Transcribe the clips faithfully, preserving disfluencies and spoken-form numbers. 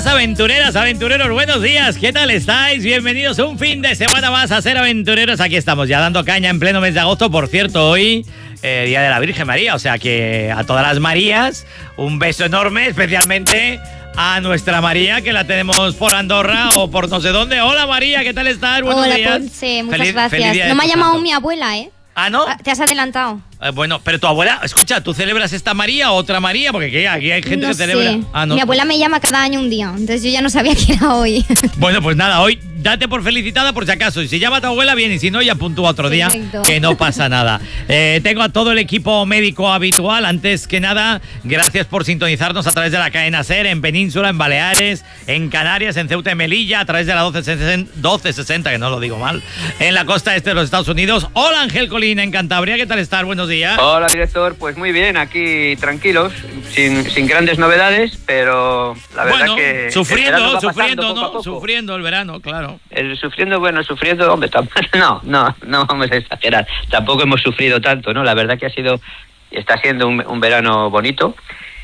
días, aventureras, aventureros, buenos días, ¿qué tal estáis? Bienvenidos un fin de semana más a Ser Aventureros. Aquí estamos ya dando caña en pleno mes de agosto. Por cierto, hoy, eh, Día de la Virgen María, o sea que a todas las Marías, un beso enorme, especialmente a nuestra María, que la tenemos por Andorra o por no sé dónde. Hola María, ¿qué tal estás? Buenos Hola, días. Ponce, muchas Feliz- gracias. feliz día de No me ha tu llamado santo. mi abuela, ¿eh? ¿Ah, no? Te has adelantado. Eh, bueno, pero tu abuela, escucha, ¿tú celebras esta María o otra María? Porque ¿qué? Aquí hay gente No que celebra. sé. Ah, no. Mi abuela me llama cada año un día, entonces yo ya no sabía que era hoy. Bueno, pues nada, hoy date por felicitada por si acaso. Y si llama a tu abuela, bien, y si no, ya puntúa otro día, Perfecto. que no pasa nada. Eh, tengo a todo el equipo médico habitual. Antes que nada, gracias por sintonizarnos a través de la cadena SER, en Península, en Baleares, en Canarias, en Ceuta y Melilla, a través de la doce sesenta, que no lo digo mal, en la costa este de los Estados Unidos. Hola, Ángel Colina, en Cantabria, ¿qué tal estás? Buenos días. Hola, director. Pues muy bien, aquí tranquilos, sin, sin grandes novedades, pero la verdad Bueno, que... el verano sufriendo, va pasando sufriendo, poco a ¿no? poco. Sufriendo el verano, claro. El sufriendo, bueno, sufriendo, hombre, tam- no, no, no vamos a exagerar. Tampoco hemos sufrido tanto, ¿no? La verdad que ha sido, está siendo un, un verano bonito.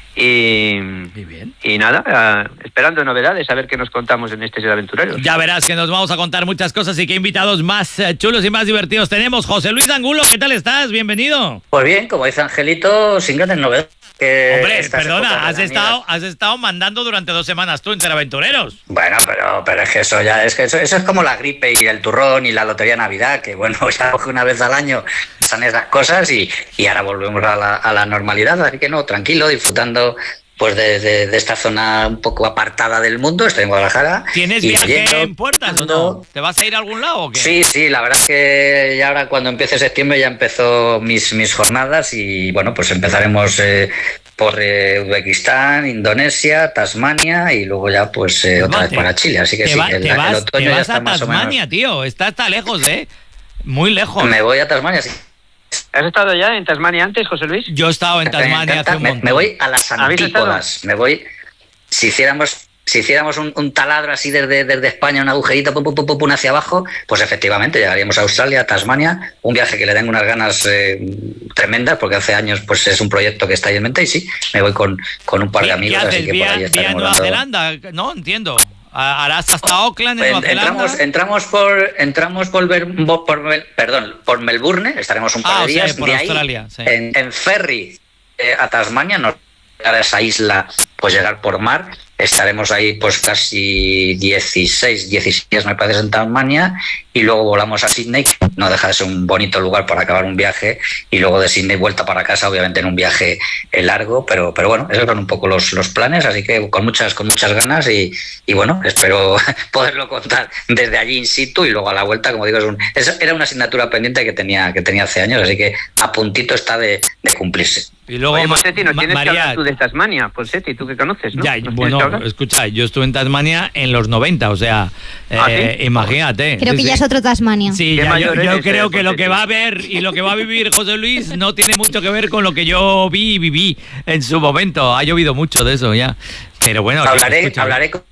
Y, Muy bien. y nada, eh, esperando novedades, a ver qué nos contamos en este Ser Aventureros. Ya verás que nos vamos a contar muchas cosas y qué invitados más eh, chulos y más divertidos tenemos. José Luis Angulo, ¿qué tal estás? Bienvenido. Pues bien, como dice Angelito, sin grandes novedades. que Hombre, estas épocas perdona, has veraniegas- estado, has estado mandando durante dos semanas tú en Ser Aventureros. Bueno, pero, pero es que eso ya es que eso, eso es como la gripe y el turrón y la lotería de Navidad, que bueno, ya coge una vez al año pasan esas cosas y, y ahora volvemos a la, a la normalidad, así que no, tranquilo, disfrutando pues de, de, de esta zona un poco apartada del mundo. Estoy en Guadalajara. ¿Tienes y viaje leyendo, en puertas o no? ¿Te vas a ir a algún lado o qué? Sí, sí, la verdad es que ya ahora cuando empiece septiembre ya empezó mis, mis jornadas y bueno, pues empezaremos eh, por eh, Uzbekistán, Indonesia, Tasmania y luego ya pues eh, otra No, vez para Chile. Así que te sí, va- el, te el vas, otoño te ya vas está a más o menos. Tasmania, tío. Está, está lejos, ¿eh? Muy lejos. Me voy a Tasmania, sí. ¿Has estado ya en Tasmania antes, José Luis? Yo he estado en Me Tasmania encanta, hace un me, montón. me voy a las ¿Habéis estado? antípodas. Me voy. Si hiciéramos. Si hiciéramos un, un taladro así desde, desde España, un agujerito pum, pum, pum, pum, pum, hacia abajo, pues efectivamente llegaríamos a Australia, a Tasmania, un viaje que le tengo unas ganas eh, tremendas, porque hace años pues es un proyecto que está ahí en mente, y sí, me voy con, con un par de ¿Qué- amigos, ¿Qué así haces? que por ¿Vía, ahí vía estaremos Nueva dando- Zelanda? No, entiendo. ¿Harás hasta Auckland en En- Nueva Zelanda? entramos, entramos por entramos por, Ver- por Mel- perdón, por Melbourne, estaremos un par Ah, de o sea, días, por de ahí Australia, sí. en, en ferry eh, a Tasmania, nos llegar a esa isla, pues llegar por mar. Estaremos ahí pues casi dieciséis, diecisiete días me parece en Tasmania y luego volamos a Sydney, que no deja de ser un bonito lugar para acabar un viaje, y luego de Sydney vuelta para casa, obviamente en un viaje eh, largo, pero pero bueno, esos son un poco los, los planes, así que con muchas con muchas ganas y, y bueno, espero poderlo contar desde allí in situ y luego a la vuelta, como digo, es un, es- era una asignatura pendiente que tenía que tenía hace años, así que a puntito está de, de cumplirse. Y luego, Oye, Ma- Ponsetti, nos Ma- tienes que María, hablar tú de Tasmania, Ponsetti, tú que conoces, ¿no? ya, ¿Nos tienes bueno, que hablar? escucha, yo estuve en Tasmania en los noventa, o sea, ¿Ah, eh, sí? imagínate. Creo Sí, que sí. ya es otro Tasmania. Sí, Qué ya, yo, mayor yo eres, creo eh, que lo que Ponsetti. va a ver y lo que va a vivir José Luis no tiene mucho que ver con lo que yo vi y viví en su momento. Ha llovido mucho de eso ya. Pero bueno, que- Hablaré, escucha, hablaré con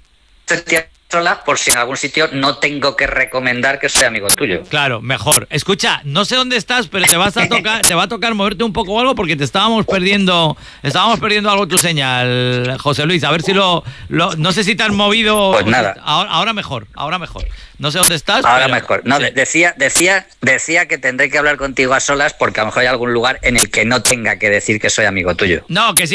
sola por si en algún sitio no tengo que recomendar que sea amigo tuyo. Claro, mejor. Escucha, no sé dónde estás, pero te vas a tocar, te va a tocar moverte un poco o algo porque te estábamos perdiendo, estábamos perdiendo algo tu señal, José Luis. A ver si lo, lo no sé si te has movido. Pues nada. Ahora, ahora mejor, ahora mejor. No sé dónde estás. Ahora pero- mejor. No, sí. de- decía, decía, decía que tendré que hablar contigo a solas porque a lo mejor hay algún lugar en el que no tenga que decir que soy amigo tuyo. No, que sí.